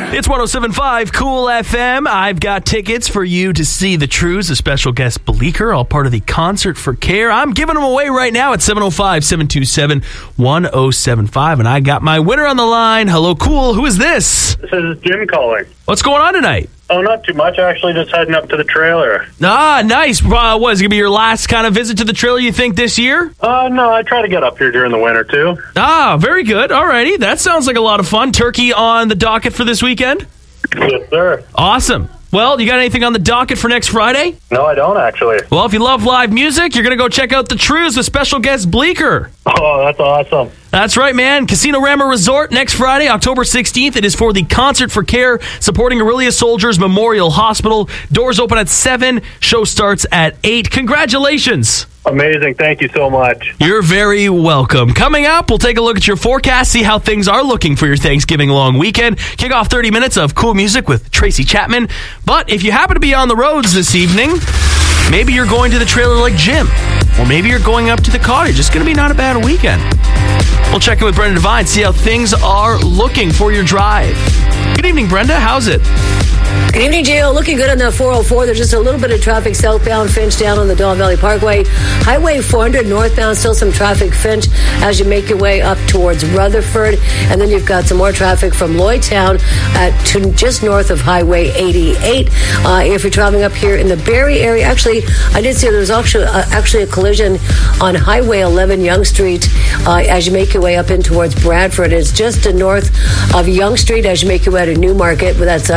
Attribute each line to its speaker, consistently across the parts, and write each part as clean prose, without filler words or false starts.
Speaker 1: It's 107.5 Cool FM. I've got tickets for you to see the Trews, a special guest Bleecker, all part of the Concert for Care. I'm giving them away right now at 705-727-1075. And I got my winner on the line. Hello, Cool. Who is this?
Speaker 2: This is Jim calling.
Speaker 1: What's going on tonight?
Speaker 2: Oh, not too much. Actually, just heading up to the trailer.
Speaker 1: Ah, nice. What, is it going to be your last kind of visit to the trailer, you think, this year?
Speaker 2: No, I try to get up here during the winter, too.
Speaker 1: Ah, very good. Alrighty. That sounds like a lot of fun. Turkey on the docket for this weekend?
Speaker 2: Yes, sir.
Speaker 1: Awesome. Well, you got anything on the docket for next Friday?
Speaker 2: No, I don't, actually.
Speaker 1: Well, if you love live music, you're going to go check out the Trews with special guest Bleecker.
Speaker 2: Oh, that's awesome.
Speaker 1: That's right, man. Casino Rama Resort next Friday, October 16th. It is for the Concert for Care, supporting Aurelia Soldiers Memorial Hospital. Doors open at 7. Show starts at 8. Congratulations.
Speaker 2: Amazing. Thank you so much.
Speaker 1: You're very welcome. Coming up, we'll take a look at your forecast, see how things are looking for your Thanksgiving long weekend. Kick off 30 minutes of cool music with Tracy Chapman. But if you happen to be on the roads this evening, maybe you're going to the trailer like Jim, or maybe you're going up to the cottage. It's going to be not a bad weekend. We'll check in with Brenda Devine, see how things are looking for your drive. Good evening, Brenda. How's it?
Speaker 3: Good evening, J.O. Looking good on the 404. There's just a little bit of traffic southbound Finch down on the Don Valley Parkway. Highway 400 northbound, still some traffic Finch as you make your way up towards Rutherford. And then you've got some more traffic from Lloydtown to just north of Highway 88. If you're traveling up here in the Barrie area, actually, I did see there was actually a collision on Highway 11 Yonge Street as you make your way up in towards Bradford. It's just to north of Yonge Street as you make your way to Newmarket, but that's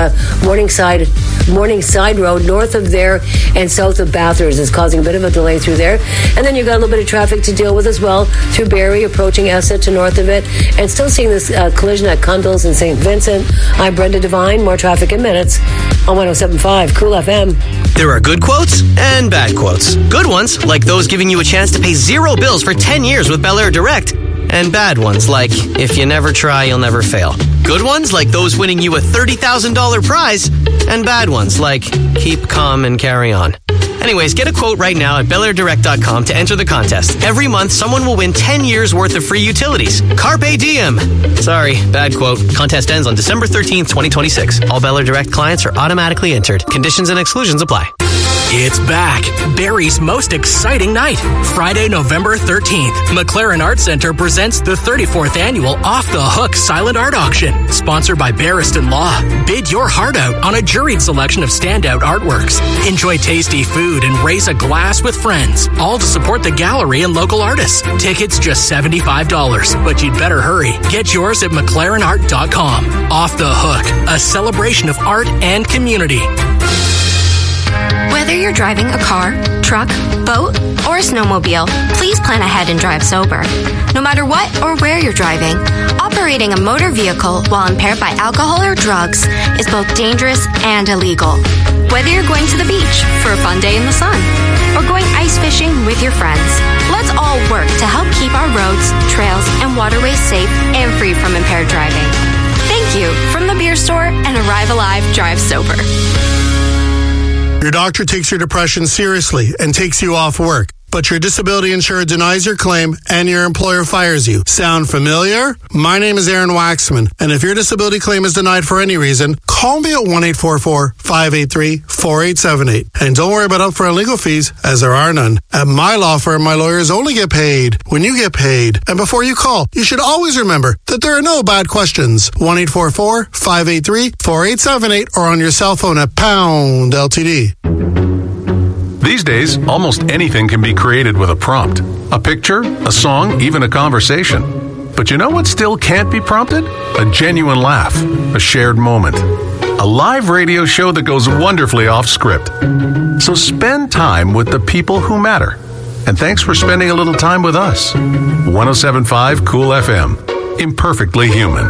Speaker 3: Morningside Road, north of there and south of Bathurst is causing a bit of a delay through there. And then you've got a little bit of traffic to deal with as well through Barrie, approaching Essex to north of it, and still seeing this collision at Cundles and St. Vincent. I'm Brenda Devine. More traffic in minutes on 107.5 Cool FM.
Speaker 4: There are good quotes and bad quotes. Good ones, like those giving you a chance to pay 0 bills for 10 years with Bel Air Direct. And bad ones, like, if you never try, you'll never fail. Good ones, like those winning you a $30,000 prize. And bad ones, like, keep calm and carry on. Anyways, get a quote right now at BelAirDirect.com to enter the contest. Every month, someone will win 10 years worth of free utilities. Carpe diem. Sorry, bad quote. Contest ends on December 13th, 2026. All Bel Air Direct clients are automatically entered. Conditions and exclusions apply.
Speaker 5: It's back. Barrie's most exciting night. Friday, November 13th. McLaren Art Center presents the 34th annual Off the Hook Silent Art Auction. Sponsored by Barriston Law. Bid your heart out on a juried selection of standout artworks. Enjoy tasty food and raise a glass with friends. All to support the gallery and local artists. Tickets just $75, but you'd better hurry. Get yours at McLarenArt.com. Off the Hook, a celebration of art and community.
Speaker 6: Whether you're driving a car, truck, boat, or a snowmobile, please plan ahead and drive sober. No matter what or where you're driving, operating a motor vehicle while impaired by alcohol or drugs is both dangerous and illegal. Whether you're going to the beach for a fun day in the sun or going ice fishing with your friends, let's all work to help keep our roads, trails, and waterways safe and free from impaired driving. Thank you from the beer store and Arrive Alive Drive Sober.
Speaker 7: Your doctor takes your depression seriously and takes you off work, but your disability insurer denies your claim and your employer fires you. Sound familiar? My name is Aaron Waxman, and if your disability claim is denied for any reason, call me at 1-844-583-4878. And don't worry about upfront legal fees, as there are none. At my law firm, my lawyers only get paid when you get paid. And before you call, you should always remember that there are no bad questions. 1-844-583-4878 or on your cell phone at pound LTD.
Speaker 8: These days, almost anything can be created with a prompt. A picture, a song, even a conversation. But you know what still can't be prompted? A genuine laugh, a shared moment. A live radio show that goes wonderfully off script. So spend time with the people who matter. And thanks for spending a little time with us. 107.5 Cool FM. Imperfectly human.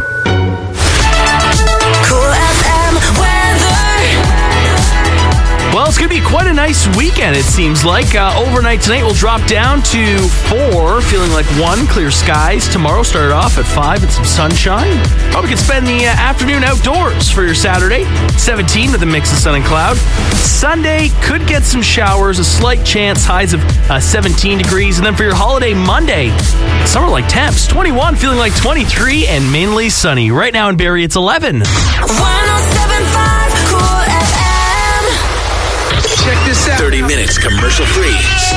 Speaker 1: Well, it's going to be quite a nice weekend, it seems like. Overnight tonight will drop down to 4, feeling like 1, clear skies. Tomorrow started off at 5 and some sunshine. Probably could spend the afternoon outdoors for your Saturday. 17 with a mix of sun and cloud. Sunday could get some showers, a slight chance, highs of 17 degrees. And then for your holiday Monday, summer-like temps. 21, feeling like 23, and mainly sunny. Right now in Barrie, it's 11.
Speaker 9: 30 minutes commercial free.